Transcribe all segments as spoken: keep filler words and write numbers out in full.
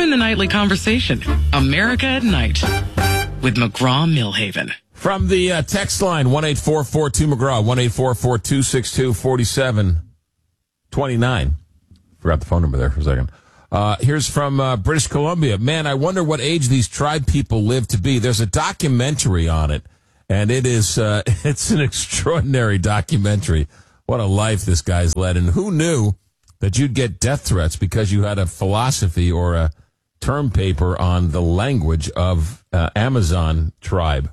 Join the nightly conversation. America at Night with McGraw-Millhaven. From the uh, text line, one eight four four two McGraw, one eight four four two six two four seven two nine. Forgot the phone number there for a second. Uh, here's from uh, British Columbia. Man, I wonder what age these tribe people live to be. There's a documentary on it, and it is uh, it's an extraordinary documentary. What a life this guy's led, and who knew that you'd get death threats because you had a philosophy or a term paper on the language of uh, Amazon tribe.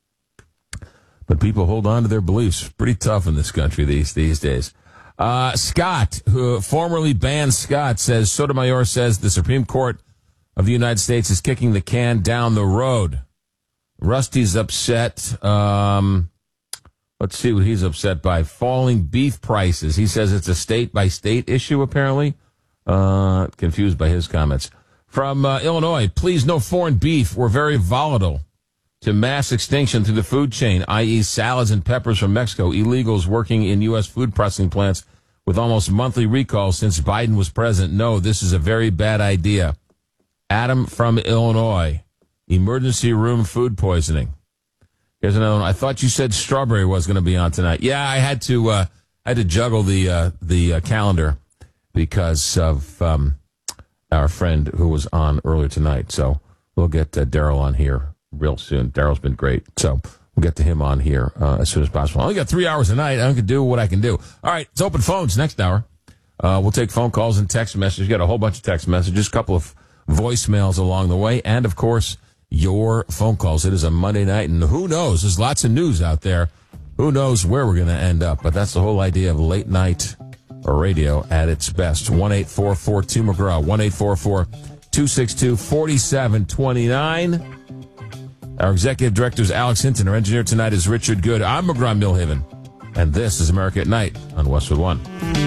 But people hold on to their beliefs. Pretty tough in this country these these days. Uh, Scott, who formerly banned Scott, says, Sotomayor says the Supreme Court of the United States is kicking the can down the road. Rusty's upset. Um, let's see what he's upset by. Falling beef prices. He says it's a state-by-state issue, apparently. Uh, confused by his comments. From uh, Illinois, please no foreign beef. We're very volatile to mass extinction through the food chain, that is salads and peppers from Mexico, illegals working in U S food processing plants with almost monthly recalls since Biden was president. No, this is a very bad idea. Adam from Illinois, emergency room food poisoning. Here's another one. I thought you said Strawberry was going to be on tonight. Yeah, I had to uh, I had to juggle the uh, the uh, calendar because of um, our friend who was on earlier tonight. So we'll get uh, Daryl on here real soon. Daryl's been great. So we'll get to him on here uh, as soon as possible. I only got three hours a night. I can do what I can do. All right, it's open phones next hour. Uh, we'll take phone calls and text messages. Got a whole bunch of text messages, a couple of voicemails along the way, and, of course, your phone calls. It is a Monday night, and who knows? There's lots of news out there. Who knows where we're going to end up? But that's the whole idea of late night radio at its best. one eight four four two McGraw, one eight four four two six two four seven two nine. Our executive director is Alex Hinton. Our engineer tonight is Richard Good. I'm McGraw-Millhaven, and this is America at Night on Westwood One.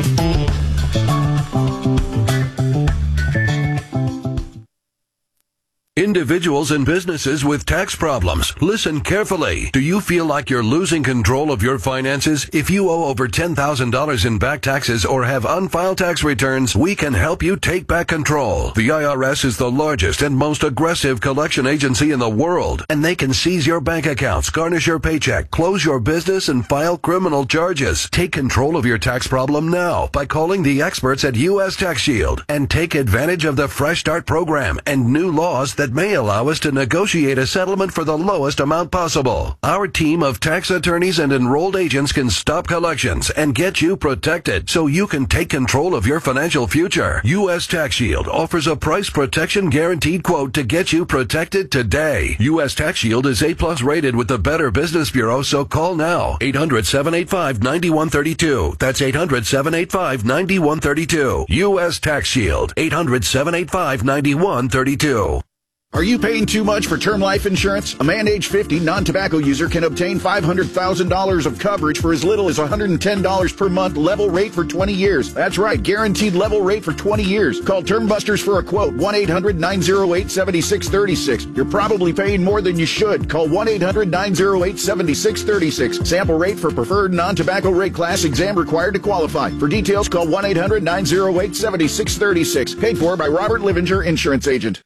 Individuals and businesses with tax problems, listen carefully. Do you feel like you're losing control of your finances? If you owe over ten thousand dollars in back taxes or have unfiled tax returns, we can help you take back control. The I R S is the largest and most aggressive collection agency in the world, and they can seize your bank accounts, garnish your paycheck, close your business, and file criminal charges. Take control of your tax problem now by calling the experts at U S Tax Shield and take advantage of the Fresh Start program and new laws that that may allow us to negotiate a settlement for the lowest amount possible. Our team of tax attorneys and enrolled agents can stop collections and get you protected so you can take control of your financial future. U S Tax Shield offers a price protection guaranteed quote to get you protected today. U S Tax Shield is A plus rated with the Better Business Bureau, so call now. eight hundred seven eight five nine one three two. That's eight hundred seven eight five nine one three two. U S Tax Shield. eight hundred seven eight five nine one three two. Are you paying too much for term life insurance? A man age fifty non-tobacco user can obtain five hundred thousand dollars of coverage for as little as one hundred ten dollars per month, level rate for twenty years. That's right, guaranteed level rate for twenty years. Call Term Busters for a quote, one eight hundred nine oh eight seven six three six. You're probably paying more than you should. Call one eight hundred nine oh eight seven six three six. Sample rate for preferred non-tobacco rate class, exam required to qualify. For details, call one eight hundred nine oh eight seven six three six. Paid for by Robert Livinger, Insurance Agent.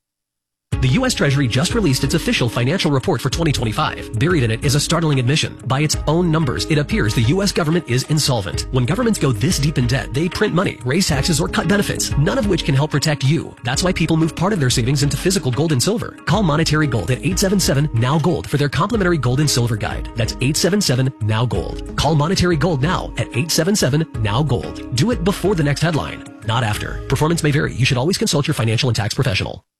The U S Treasury just released its official financial report for twenty twenty-five. Buried in it is a startling admission. By its own numbers, it appears the U S government is insolvent. When governments go this deep in debt, they print money, raise taxes, or cut benefits, none of which can help protect you. That's why people move part of their savings into physical gold and silver. Call Monetary Gold at eight seven seven N O W Gold for their complimentary gold and silver guide. That's eight seven seven N O W Gold. Call Monetary Gold now at eight seven seven N O W Gold. Do it before the next headline, not after. Performance may vary. You should always consult your financial and tax professional.